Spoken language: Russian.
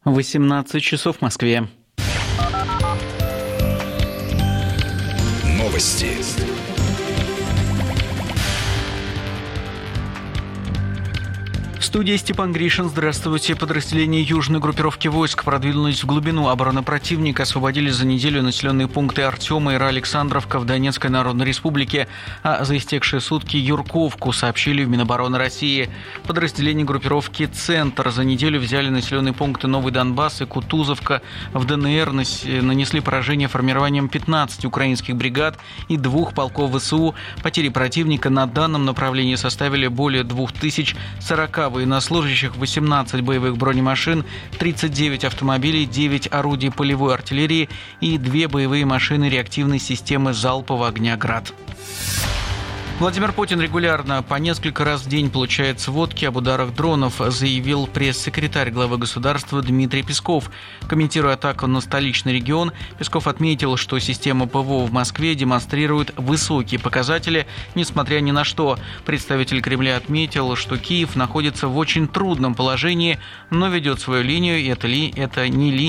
18 часов в Москве. Новости. В студии Степан Гришин. Здравствуйте. Подразделения южной группировки войск продвинулись в глубину обороны противника, освободили за неделю населенные пункты Артема и Александровка в Донецкой Народной Республике, а за истекшие сутки Юрковку, сообщили в Минобороны России. Подразделения группировки «Центр» за неделю взяли населенные пункты Новый Донбасс и Кутузовка. В ДНР нанесли поражение формированием 15 украинских бригад и 2 полков ВСУ. Потери противника на данном направлении составили более 2040 военнослужащих, 18 боевых бронемашин, 39 автомобилей, 9 орудий полевой артиллерии и 2 боевые машины реактивной системы залпового огня «Град». Владимир Путин регулярно по несколько раз в день получает сводки об ударах дронов, заявил пресс-секретарь главы государства Дмитрий Песков. Комментируя атаку на столичный регион, Песков отметил, что система ПВО в Москве демонстрирует высокие показатели, несмотря ни на что. Представитель Кремля отметил, что Киев находится в очень трудном положении, но ведет свою линию, и это не линия